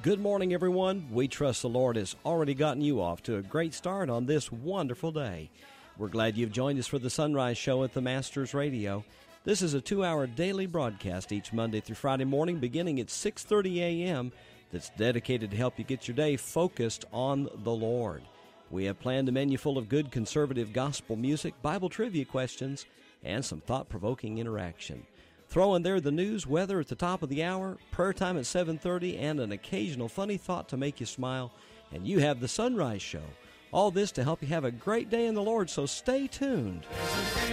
Good morning, everyone. We trust the Lord has already gotten you off to a great start on this wonderful day. We're glad you've joined us for the Sunrise Show at the Masters Radio. This is a 2-hour daily broadcast each Monday through Friday morning beginning at 6:30 a.m. that's dedicated to help you get your day focused on the Lord. We have planned a menu full of good conservative gospel music, Bible trivia questions, and some thought-provoking interaction. Throw in there the news, weather at the top of the hour, prayer time at 7:30, and an occasional funny thought to make you smile, and you have the Sunrise Show. All this to help you have a great day in the Lord, so stay tuned. There's a